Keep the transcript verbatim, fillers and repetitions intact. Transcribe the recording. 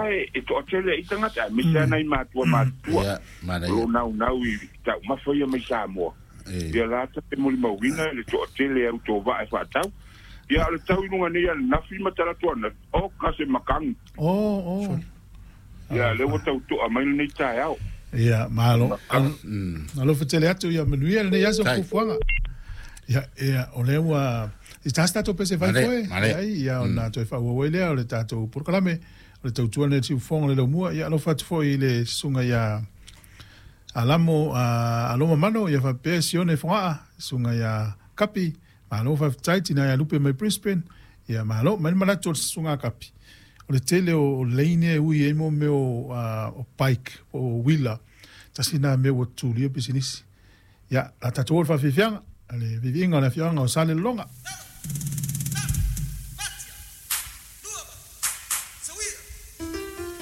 e e to tele i tanga ta mi sa nai ma tua ma tua ya ma lo nau nau i ta ma foi mai sa mo ia la ta te mo ma wina le to tele au to va fa tau ia le tau i nunga nei na fi ma tala to na o ka se makang oh oh ia le wo tau to a mai nei ta au ia malo alo fetele atu ia menuia le ia so fuanga ia ia o le wa sta sta to pese vai foi ai ia ona to fa wo le o le tato por kalame le tau tua ne tiu fonga le mua ia lo fat foi le sunga ia alamo a aloma mano ia fa pensione fonga sunga ia kapi malo fa taiti na ia lupe mai Brisbane ia malo man mana to sunga kapi o le tele o leine ui e mo me o o pike o willa tasina me o tulia business ia la tatu fa fianga ale vivinga na fianga o sale longa